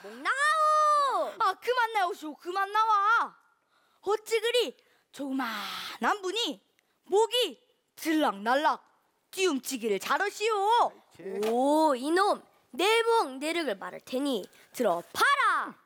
나오! 아, 그만 나오시오. 그만 나와. 어찌 그리 조그만한 분이 목이 들락날락 띄움치기를 잘하시오. 오, 이놈, 내목 내력을 말할 테니 들어봐라.